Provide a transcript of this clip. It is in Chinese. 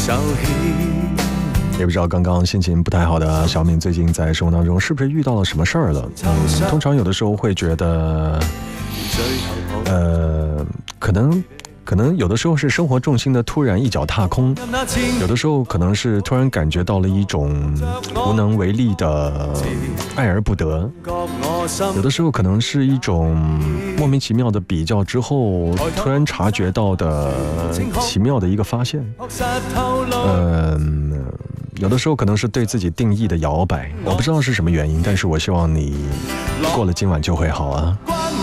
也不知道刚刚心情不太好的小敏最近在生活当中是不是遇到了什么事儿了？通常有的时候会觉得，可能有的时候是生活重心的突然一脚踏空，有的时候可能是突然感觉到了一种无能为力的爱而不得，有的时候可能是一种莫名其妙的比较之后突然察觉到的奇妙的一个发现。有的时候可能是对自己定义的摇摆，我不知道是什么原因，但是我希望你过了今晚就会好啊。